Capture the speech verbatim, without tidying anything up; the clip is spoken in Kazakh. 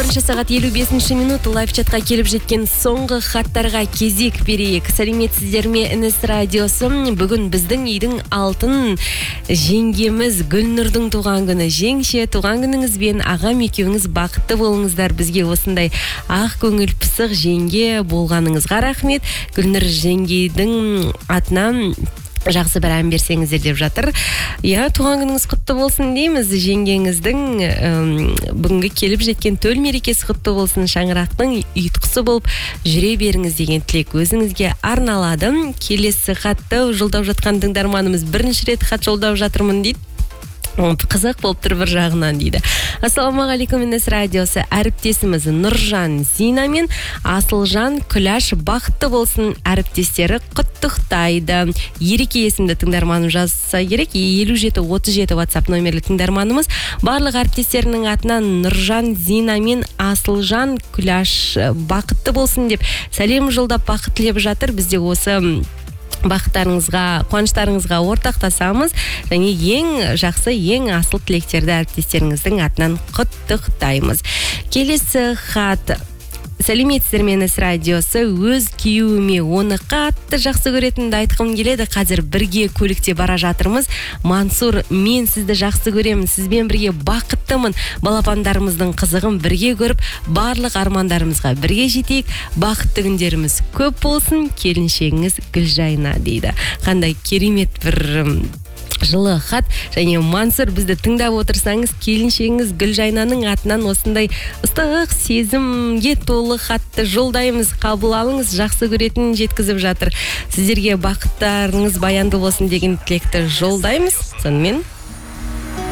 бірінші сағат елу бесінші минут лайв-чатқа келіп жеткен соңғы хаттарға кезек берейік. Сәлеметсіздер ме, Ініс радиосы. Бүгін біздің үйдің алтын жеңгеміз Гүлнұрдың туған күні. Жеңше, туған күніңізбен ағам екеуіңіз бақытты болыңыздар. Бізге осындай ақ көңіл пысық жеңге болғаныңызға рахмет. Гүлнұр жеңгейдің атынан жақсы бір ән берсеңіздер деп жатыр. Я, туған күніңіз құтты болсын дейміз. Жеңгеңіздің бүгінгі келіп жеткен төл мерекесі құтты болсын. Шаңырақтың ұйытқысы болып жүре беріңіз деген тілек өзіңізге арналадым. Келесі хатты жолдап жатқан тыңдарманымыз бірінші рет хат жолдап жатырмын дейді. Қызық болып тұр бір жағынан дейді. Ассалаумағалейкум, Ініс радиосы. Әріптесіміз Нұржан Зина мен Асылжан Күләш бақытты болсын, әріптестері құттықтайды. Ереке есімді тыңдарманым жазса керек. елу жеті отыз жеті WhatsApp номерлі тыңдарманымыз. Барлық әріптестерінің атынан Нұржан Зина мен Асылжан Күләш бақытты болсын деп сәлем жолдап бақыт тілеп жатыр. Бізде осы бақыттарыңызға, қуаныштарыңызға ортақтасамыз және ең жақсы, ең асыл тілектерді әріптестеріңіздің атынан құттықтаймыз. Келесі хат. Сәлеметсіздер ме, Ініс радиосы. Өз күйеуіме оны қатты жақсы көретінді айтқым келеді. Қазір бірге көлікте бара жатырмыз. Мансур, мен сізді жақсы көремін. Сізбен бірге бақыттымын. Балапандарымыздың қызығын бірге көріп, барлық армандарымызға бірге жетейік. Бақытты күндеріміз көп болсын. Келіншегіңіз Гүлжайна дейді. Қандай керемет бір жылы хат. Және Мансур, бізді тыңдап отырсаңыз, келіншегіңіз Гүлжайнаның атынан осындай ыстық сезімге толы хатты жолдаймыз. Қабыл алыңыз, жақсы көретінін жеткізіп жатыр. Сіздерге бақыттарыңыз баянды болсын деген тілекті жолдаймыз. Сонымен